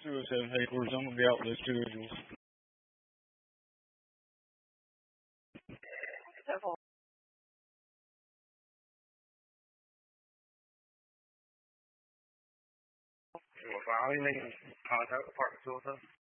Two of us have headquarters. I'm gonna be out with those two individuals. Well, are you making contact with Apartment 207?